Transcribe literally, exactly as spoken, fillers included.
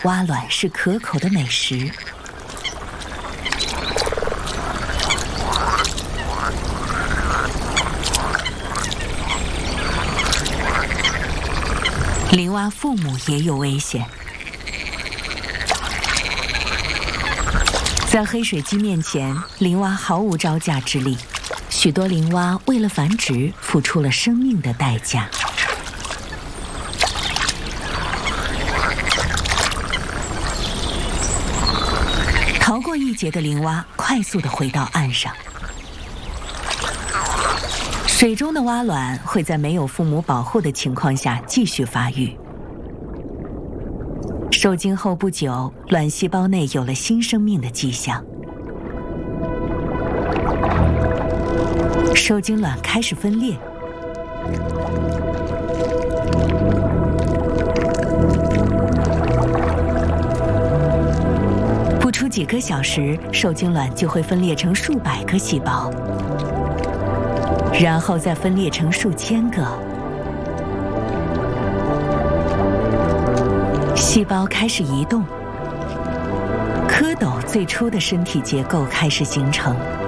蛙卵是可口的美食。林蛙父母也有危险。在黑水鸡面前，林蛙毫无招架之力。许多林蛙为了繁殖，付出了生命的代价。逃过一劫的林蛙快速地回到岸上。水中的蛙卵会在没有父母保护的情况下继续发育。受精后不久，卵细胞内有了新生命的迹象。受精卵开始分裂。不出几个小时，受精卵就会分裂成数百个细胞。然后再分裂成数千个，细胞开始移动，蝌蚪最初的身体结构开始形成。